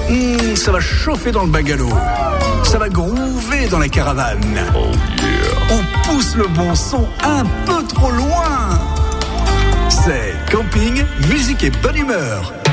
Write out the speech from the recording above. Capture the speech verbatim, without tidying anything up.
Mmh, ça va chauffer dans le bungalow. Ça va groover dans la caravane. Oh yeah. On pousse le bon son un peu trop loin. C'est camping, musique et bonne humeur.